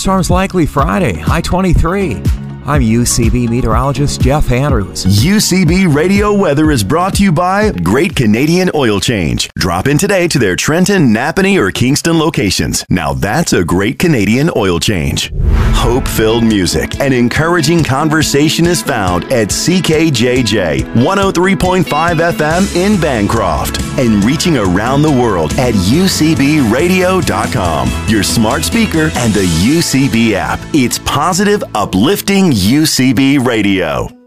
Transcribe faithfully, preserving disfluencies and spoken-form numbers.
thunderstorms likely Friday, high twenty-three. I'm U C B meteorologist Jeff Andrews. U C B Radio Weather is brought to you by Great Canadian Oil Change. Drop in today to their Trenton, Napanee, or Kingston locations. Now that's a Great Canadian Oil Change. Hope-filled music and encouraging conversation is found at C K J J one oh three point five F M in Bancroft and reaching around the world at U C B radio dot com. Your smart speaker and the U C B app. It's positive, uplifting U C B Radio.